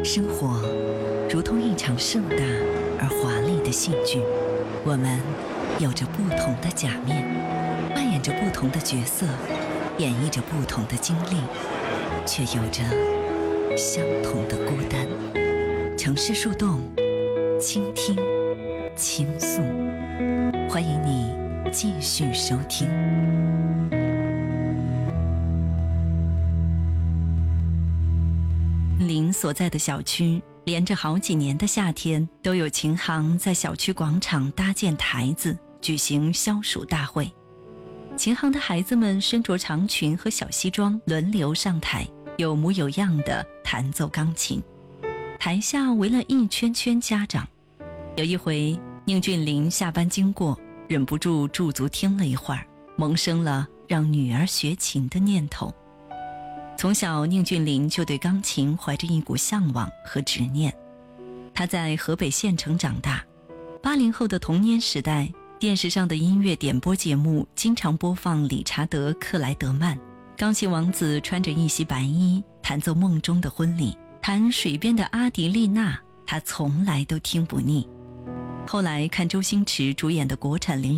生活如同一场盛大而华丽的戏剧，我们有着不同的假面，扮演着不同的角色，演绎着不同的经历，却有着相同的孤单。城市树洞，倾听，倾诉，欢迎你继续收听。林所在的小区连着好几年的夏天，都有琴行在小区广场搭建台子，举行消暑大会。琴行的孩子们身着长裙和小西装，轮流上台，有模有样地弹奏钢琴。台下围了一圈圈家长。有一回，宁俊林下班经过，忍不住驻足听了一会儿，萌生了让女儿学琴的念头。从小，宁俊林就对钢琴怀着一股向往和执念。他在河北县城长大，80后的童年时代，电视上的音乐点播节目经常播放理查德·克莱德曼，钢琴王子穿着一袭白衣，弹奏梦中的婚礼，弹水边的阿迪丽娜，他从来都听不腻。后来看周星驰主演的国产